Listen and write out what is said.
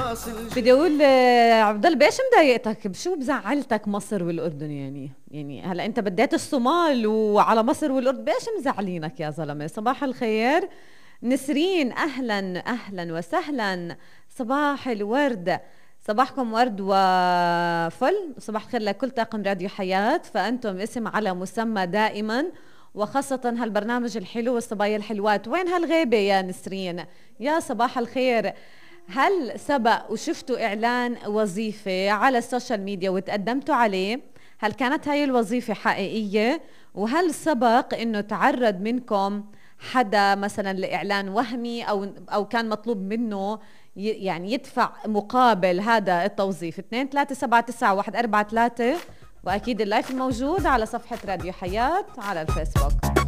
بدي اقول عبد الله بايش مضايقتك؟ بشو بزعلتك مصر والاردن؟ يعني هلا انت بديت الصومال وعلى مصر والاردن، بايش مزعلينك يا زلمه؟ صباح الخير نسرين، اهلا اهلا وسهلا، صباح الورد، صباحكم ورد وفل، صباح الخير لكل طاقم راديو حياة، فأنتم اسم على مسمى دائما، وخاصة هالبرنامج الحلو والصبايا الحلوات. وين هالغيبة يا نسرين؟ يا صباح الخير، هل سبق وشفتوا إعلان وظيفة على السوشيال ميديا وتقدمتوا عليه؟ هل كانت هاي الوظيفة حقيقية؟ وهل سبق إنه تعرض منكم حدا مثلا لإعلان وهمي أو كان مطلوب منه يعني يدفع مقابل هذا التوظيف؟ 2-3-7-9-1-4-3. وأكيد اللايف الموجود على صفحة راديو حياة على الفيسبوك.